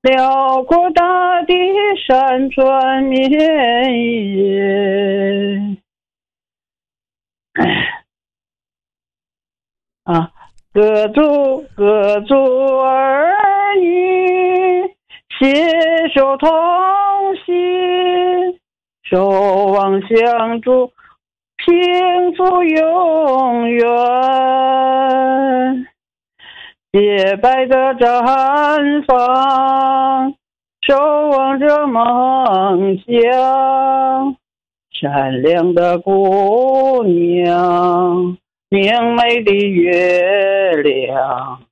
辽阔大地，山川绵野。各族儿女携手同行，守望相助，幸福永远。洁白的毡房，守望着梦想，善良的姑娘，明媚的月亮。